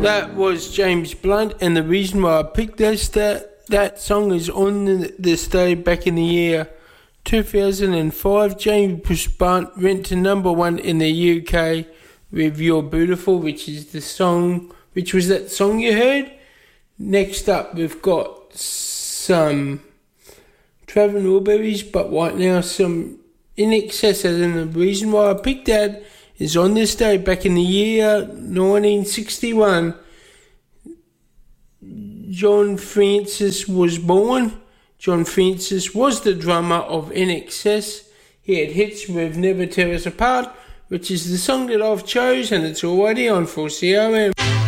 That was James Blunt, and the reason why I picked that song is on this day back in the year 2005. James Blunt went to number one in the UK with You're Beautiful, which was that song you heard. Next up, we've got some Traveling Wilburys, but right now some INXS, and the reason why I picked that is on this day back in the year 1961, John Francis was born. John Francis was the drummer of INXS. He had hits with Never Tear Us Apart, which is the song that I've chosen, and it's already on 4CRM.